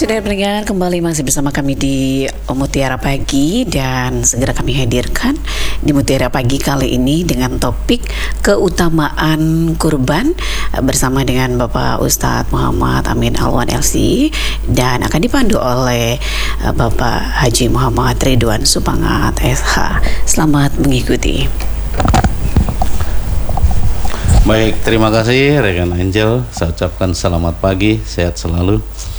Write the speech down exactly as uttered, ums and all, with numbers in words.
Sudah pendengar, kembali masih bersama kami di Mutiara Pagi, dan segera kami hadirkan di Mutiara Pagi kali ini dengan topik keutamaan kurban bersama dengan Bapak Ustadz Muhammad Amin Alwan L C, dan akan dipandu oleh Bapak Haji Muhammad Ridwan Supangat S H. Selamat mengikuti. Baik, terima kasih rekan Angel. Saya ucapkan selamat pagi, sehat selalu.